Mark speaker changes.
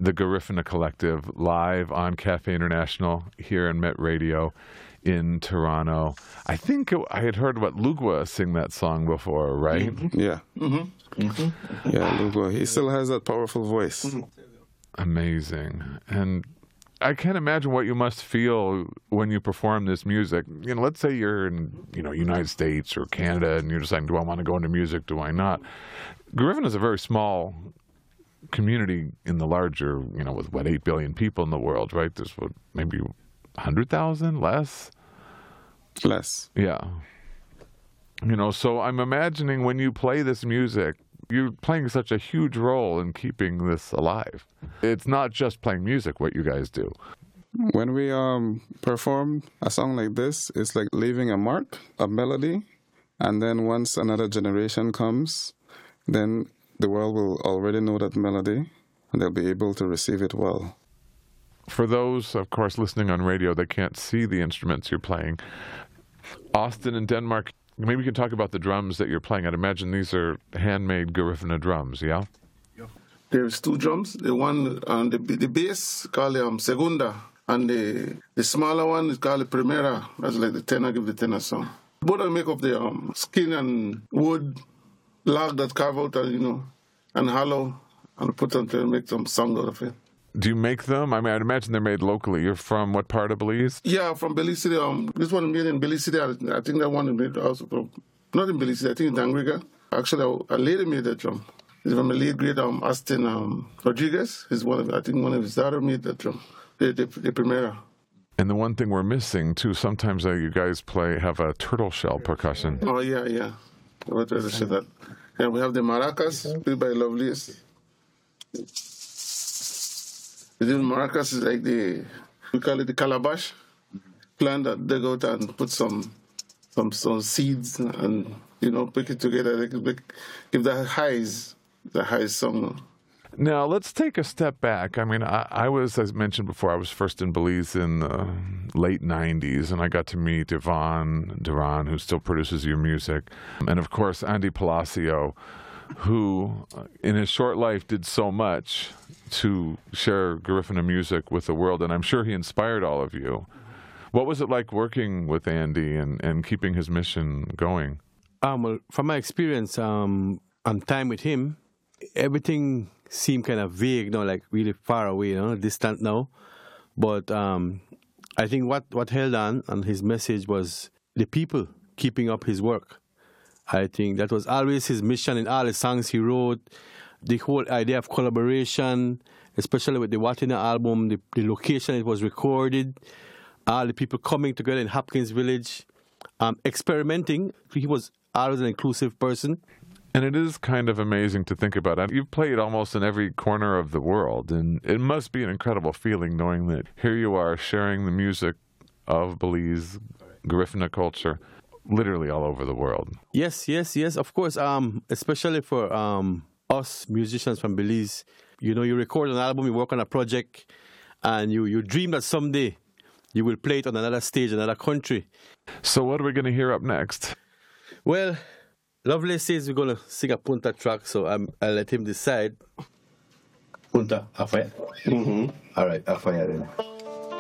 Speaker 1: the Garifuna Collective live on Cafe International here in Met Radio in Toronto. I think I had heard Lugwa sing that song before, right?
Speaker 2: Mm-hmm. Yeah. Mm-hmm. Mm-hmm. Yeah, Lugwa. He still has that powerful voice. Mm-hmm.
Speaker 1: Amazing. And I can't imagine what you must feel when you perform this music. Let's say you're in, United States or Canada, and you're deciding, do I want to go into music? Do I not? Garifuna is a very small community in the larger, with 8 billion people in the world, right? There's maybe 100,000 less?
Speaker 2: Less.
Speaker 1: Yeah. So I'm imagining when you play this music, you're playing such a huge role in keeping this alive. It's not just playing music, what you guys do.
Speaker 2: When we perform a song like this, it's like leaving a mark, a melody, and then once another generation comes, then the world will already know that melody, and they'll be able to receive it well.
Speaker 1: For those, of course, listening on radio, they can't see the instruments you're playing. Austin in Denmark, maybe you can talk about the drums that you're playing. I'd imagine these are handmade Garifuna drums, yeah?
Speaker 3: There's 2 drums. The one on the bass called Segunda, and the smaller one is called Primera. That's like the tenor, give the tenor sound. Both are made of the skin and wood log that carve out and hollow, and put them to make some sound out of it.
Speaker 1: Do you make them? I'd imagine they're made locally. You're from what part of Belize?
Speaker 3: Yeah, from Belize City. This one made in Belize City. I think that one is made also not in Belize City, I think in Dangriga. Actually, a lady made that drum. It's from a late great Austin Rodriguez. I think one of his daughters made that drum, the Primera.
Speaker 1: And the one thing we're missing, too, sometimes you guys have a turtle shell percussion.
Speaker 3: Oh, yeah. What turtle shell that? And we have the maracas, played by Loveliest. The maracas is like we call it the calabash plant that they go out and put some seeds and, pick it together. Give the highest song.
Speaker 1: Now, let's take a step back. I was, as mentioned before, I was first in Belize in the late 90s, and I got to meet Yvonne Duran, who still produces your music, and, of course, Andy Palacio, who, in his short life, did so much to share Garifuna music with the world, and I'm sure he inspired all of you. What was it like working with Andy and keeping his mission going?
Speaker 4: Well, from my experience and time with him, everything seemed kind of vague, like really far away, distant now. But I think what held on and his message was the people keeping up his work. I think that was always his mission in all the songs he wrote. The whole idea of collaboration, especially with the Watina album, the location it was recorded, all the people coming together in Hopkins Village, experimenting. He was always an inclusive person.
Speaker 1: And it is kind of amazing to think about it. You've played almost in every corner of the world, and it must be an incredible feeling knowing that here you are sharing the music of Belize, Garifuna culture, literally all over the world.
Speaker 4: Yes, of course. Especially for us musicians from Belize, you record an album, you work on a project, and you dream that someday you will play it on another stage, another country.
Speaker 1: So what are we going to hear up next?
Speaker 4: Well, Lovely says we're going to sing a Punta track, so I'll let him decide.
Speaker 5: Punta, Afaya? Mm-hmm. All right, Afaya then.